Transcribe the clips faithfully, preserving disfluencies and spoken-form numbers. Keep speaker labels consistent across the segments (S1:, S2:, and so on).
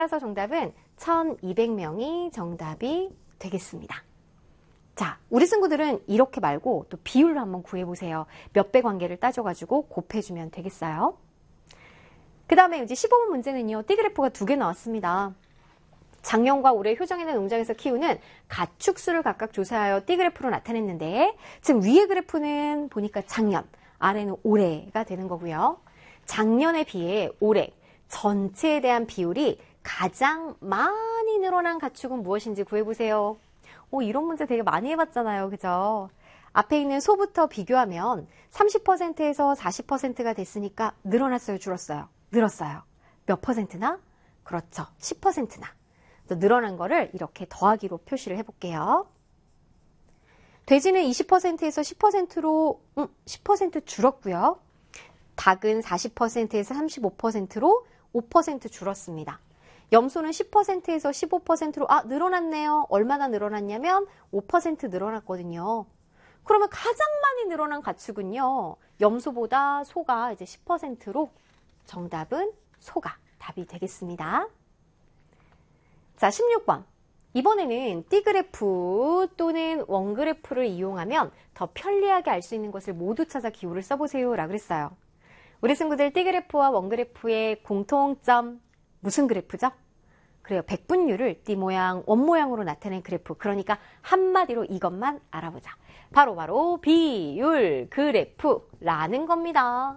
S1: 따라서 정답은 천이백 명이 정답이 되겠습니다. 자, 우리 친구들은 이렇게 말고 또 비율로 한번 구해보세요. 몇 배 관계를 따져가지고 곱해주면 되겠어요. 그 다음에 이제 십오 번 문제는요. 띠그래프가 두 개 나왔습니다. 작년과 올해 효정이네 농장에서 키우는 가축수를 각각 조사하여 띠그래프로 나타냈는데 지금 위의 그래프는 보니까 작년, 아래는 올해가 되는 거고요. 작년에 비해 올해 전체에 대한 비율이 가장 많이 늘어난 가축은 무엇인지 구해보세요. 오, 이런 문제 되게 많이 해봤잖아요. 그죠? 앞에 있는 소부터 비교하면 삼십 퍼센트에서 사십 퍼센트가 됐으니까 늘어났어요? 줄었어요? 늘었어요. 몇 퍼센트나? 그렇죠. 십 퍼센트나. 늘어난 거를 이렇게 더하기로 표시를 해볼게요. 돼지는 이십 퍼센트에서 십 퍼센트로 음, 십 퍼센트 줄었고요. 닭은 사십 퍼센트에서 삼십오 퍼센트로 오 퍼센트 줄었습니다. 염소는 십 퍼센트에서 십오 퍼센트로 아 늘어났네요. 얼마나 늘어났냐면 오 퍼센트 늘어났거든요. 그러면 가장 많이 늘어난 가축은요. 염소보다 소가 이제 십 퍼센트로 정답은 소가 답이 되겠습니다. 자, 십육 번. 이번에는 띠그래프 또는 원그래프를 이용하면 더 편리하게 알 수 있는 것을 모두 찾아 기호를 써보세요 라고 그랬어요. 우리 친구들 띠그래프와 원그래프의 공통점 무슨 그래프죠? 그래요. 백분율을 띠 모양, 원 모양으로 나타낸 그래프. 그러니까 한마디로 이것만 알아보자. 바로 바로 비율 그래프라는 겁니다.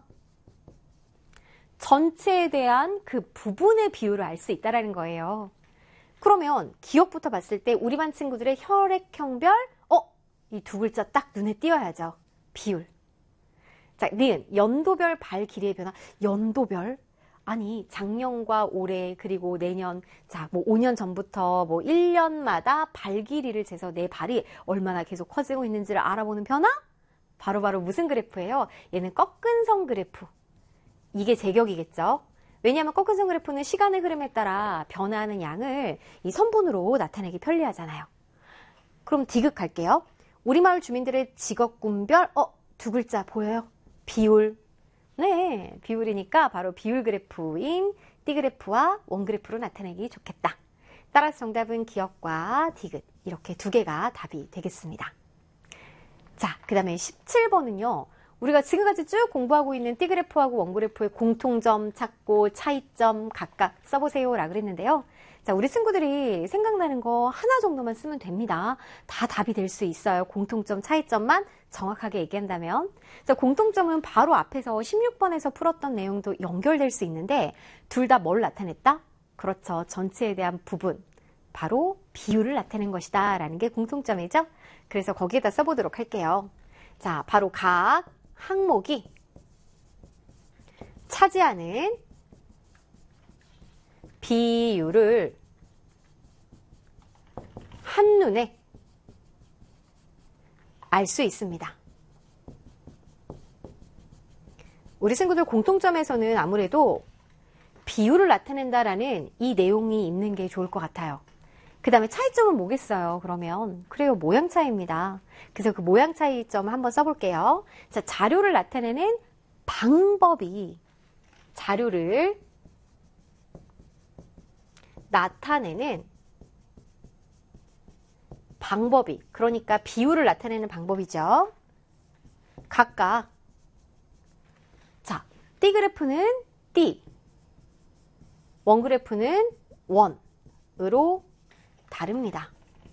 S1: 전체에 대한 그 부분의 비율을 알 수 있다는 거예요. 그러면 기억부터 봤을 때 우리 반 친구들의 혈액형별, 어? 이 두 글자 딱 눈에 띄어야죠. 비율. 자, 니은, 연도별 발 길이의 변화. 연도별? 아니, 작년과 올해, 그리고 내년, 자, 뭐 오 년 전부터 뭐 일 년마다 발 길이를 재서 내 발이 얼마나 계속 커지고 있는지를 알아보는 변화? 바로바로 바로 무슨 그래프예요? 얘는 꺾은선 그래프. 이게 제격이겠죠? 왜냐하면 꺾은선 그래프는 시간의 흐름에 따라 변화하는 양을 이 선분으로 나타내기 편리하잖아요. 그럼 디귿할게요. 우리 마을 주민들의 직업군별, 어, 두 글자 보여요? 비율. 네, 비율이니까 바로 비율 그래프인 띠그래프와 원그래프로 나타내기 좋겠다. 따라서 정답은 기억과 디귿 이렇게 두 개가 답이 되겠습니다. 자, 그 다음에 십칠 번은요. 우리가 지금까지 쭉 공부하고 있는 띠그래프하고 원그래프의 공통점 찾고 차이점 각각 써보세요 라고 그랬는데요. 자, 우리 친구들이 생각나는 거 하나 정도만 쓰면 됩니다. 다 답이 될 수 있어요. 공통점, 차이점만 정확하게 얘기한다면. 자, 공통점은 바로 앞에서 십육 번에서 풀었던 내용도 연결될 수 있는데 둘 다 뭘 나타냈다? 그렇죠. 전체에 대한 부분. 바로 비율을 나타낸 것이다 라는 게 공통점이죠. 그래서 거기에다 써보도록 할게요. 자, 바로 각 항목이 차지하는 비율을 한눈에 알 수 있습니다. 우리 친구들 공통점에서는 아무래도 비율을 나타낸다라는 이 내용이 있는 게 좋을 것 같아요. 그 다음에 차이점은 뭐겠어요? 그러면 그래요, 모양 차이입니다. 그래서 그 모양 차이점 한번 써볼게요. 자, 자료를 나타내는 방법이 자료를 나타내는 방법이 그러니까 비율을 나타내는 방법이죠. 각각 자, 띠그래프는 띠, 원그래프는 원으로 다릅니다.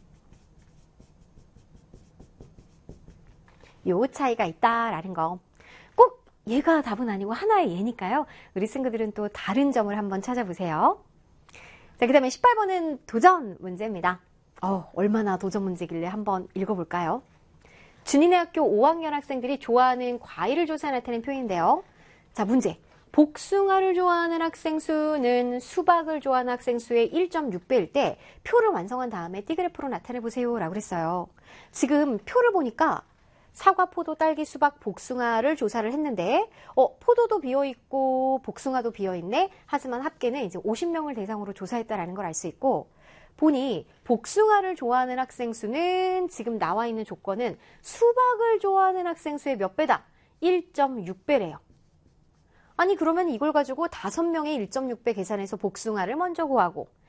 S1: 요 차이가 있다라는 거. 꼭 얘가 답은 아니고 하나의 예니까요. 우리 친구들은 또 다른 점을 한번 찾아보세요. 자, 그 다음에 십팔 번은 도전 문제입니다. 어, 얼마나 도전 문제길래 한번 읽어볼까요? 준이네 학교 오 학년 학생들이 좋아하는 과일을 조사 나타낸 표현인데요. 자, 문제. 복숭아를 좋아하는 학생 수는 수박을 좋아하는 학생 수의 일 점 육 배일 때 표를 완성한 다음에 띠그래프로 나타내보세요 라고 그랬어요. 지금 표를 보니까 사과, 포도, 딸기, 수박, 복숭아를 조사를 했는데 어, 포도도 비어있고 복숭아도 비어있네. 하지만 합계는 이제 오십 명을 대상으로 조사했다라는 걸 알 수 있고 보니 복숭아를 좋아하는 학생 수는 지금 나와 있는 조건은 수박을 좋아하는 학생 수의 몇 배다? 일 점 육 배래요. 아니 그러면 이걸 가지고 다섯 명의 일 점 육 배 계산해서 복숭아를 먼저 구하고